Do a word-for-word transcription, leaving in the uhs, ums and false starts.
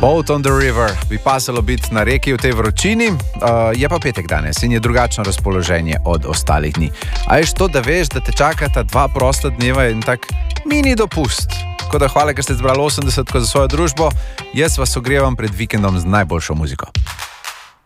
Boat on the river, bi pasalo biti na reki v tej vročini, uh, je pa petek danes in je drugačno razpoloženje od ostalih dni. A je to, da veš, da te čakata dva prosta dneva in tak mini dopust. Tako da hvala, ker ste zbrali osemdeset za svojo družbo, jaz vas ogrevam pred vikendom z najboljšo muziko.